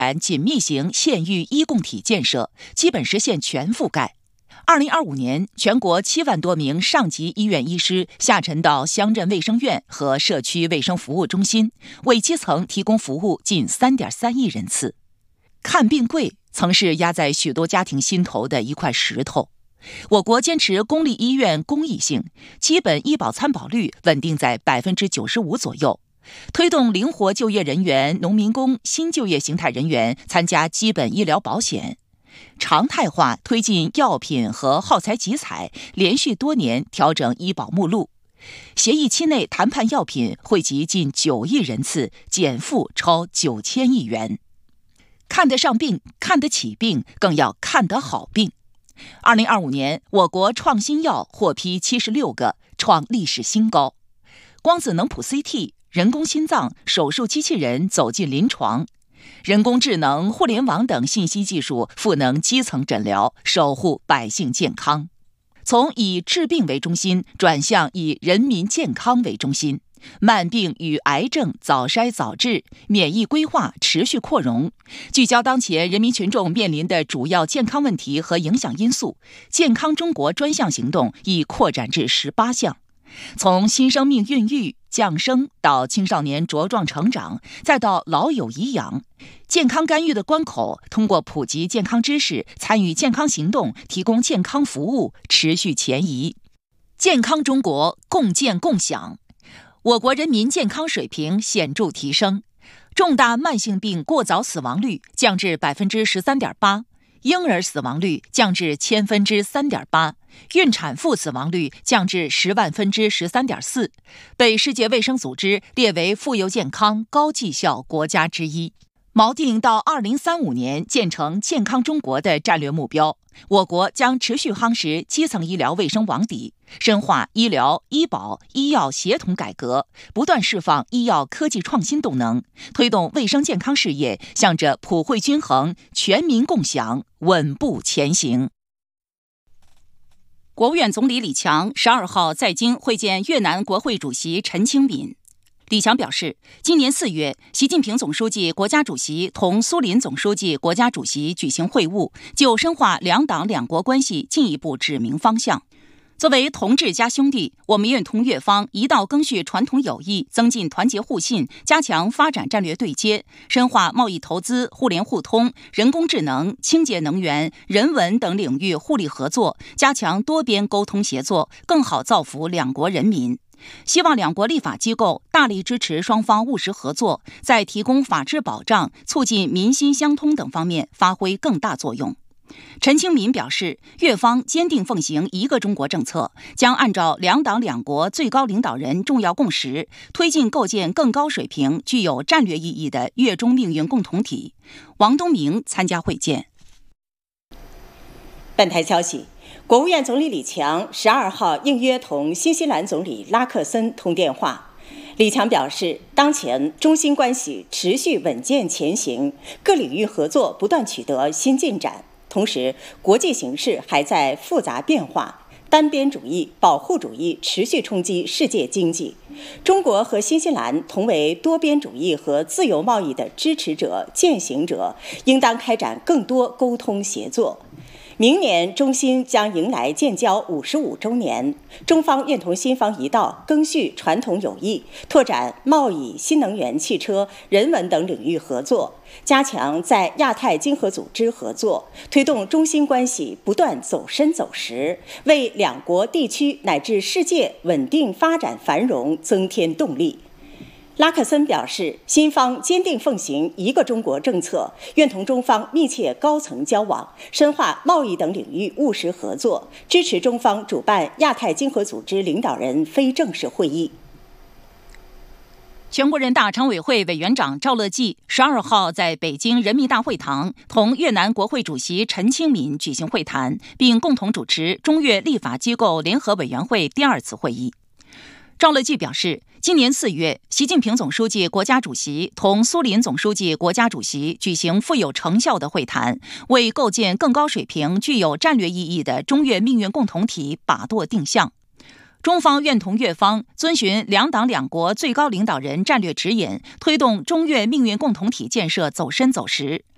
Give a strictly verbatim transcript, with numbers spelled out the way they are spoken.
展紧密型县域医共体建设，基本实现全覆盖。二零二五年，全国七万多名上级医院医师下沉到乡镇卫生院和社区卫生服务中心，为基层提供服务近三点三亿人次。看病贵曾是压在许多家庭心头的一块石头。我国坚持公立医院公益性，基本医保参保率稳定在百分之九十五左右，推动灵活就业人员、农民工、新就业形态人员参加基本医疗保险。常态化推进药品和耗材集采，连续多年调整医保目录。协议期内谈判药品惠及近九亿人次，减负超九千亿元。看得上病，看得起病，更要看得好病。二零二五年，我国创新药获批七十六个，创历史新高。光子能谱 C T、人工心脏、手术机器人走进临床。人工智能、互联网等信息技术赋能基层诊疗，守护百姓健康。从以治病为中心转向以人民健康为中心，慢病与癌症早筛早治，免疫规划持续扩容，聚焦当前人民群众面临的主要健康问题和影响因素。健康中国专项行动已扩展至十八项。从新生命孕育、降生到青少年茁壮成长，再到老有颐养，健康干预的关口通过普及健康知识、参与健康行动、提供健康服务持续前移。健康中国，共建共享。我国人民健康水平显著提升，重大慢性病过早死亡率降至百分之十三点八，婴儿死亡率降至千分之三点八，孕产妇死亡率降至十万分之十三点四，被世界卫生组织列为富有健康、高绩效国家之一。锚定到二零三五年建成健康中国的战略目标，我国将持续夯实基层医疗卫生网底，深化医疗、医保、医药协同改革，不断释放医药科技创新动能，推动卫生健康事业向着普惠均衡、全民共享稳步前行。国务院总理李强十二号在京会见越南国会主席陈清敏。李强表示，今年四月，习近平总书记、国家主席同苏林总书记、国家主席举行会晤，就深化两党两国关系进一步指明方向。作为同志加兄弟，我们愿同越方一道更续传统友谊，增进团结互信，加强发展战略对接，深化贸易投资、互联互通、人工智能、清洁能源、人文等领域互利合作，加强多边沟通协作，更好造福两国人民。希望两国立法机构大力支持双方务实合作，在提供法治保障、促进民心相通等方面发挥更大作用。陈清敏表示，越方坚定奉行一个中国政策，将按照两党两国最高领导人重要共识，推进构建更高水平、具有战略意义的越中命运共同体。王东明参加会见。 本台消息，国务院总理李强十二号应约同新西兰总理拉克森通电话。李强表示，当前中新关系持续稳健前行，各领域合作不断取得新进展。同时，国际形势还在复杂变化，单边主义、保护主义持续冲击世界经济。中国和新西兰同为多边主义和自由贸易的支持者、践行者，应当开展更多沟通协作。明年中新将迎来建交五十五周年，中方愿同新方一道更续传统友谊，拓展贸易、新能源汽车、人文等领域合作，加强在亚太经合组织合作，推动中新关系不断走深走实，为两国地区乃至世界稳定发展繁荣增添动力。拉克森表示，新方坚定奉行一个中国政策，愿同中方密切高层交往，深化贸易等领域务实合作，支持中方主办亚太经合组织领导人非正式会议。 全国人大常委会委员长赵乐际十二号在北京人民大会堂同越南国会主席陈清敏举行会谈，并共同主持中越立法机构联合委员会第二次会议。赵乐际表示，今年四月，习近平总书记、国家主席同苏林总书记、国家主席举行富有成效的会谈，为构建更高水平、具有战略意义的中越命运共同体把舵定向。中方愿同越方遵循两党两国最高领导人战略指引，推动中越命运共同体建设走深走实，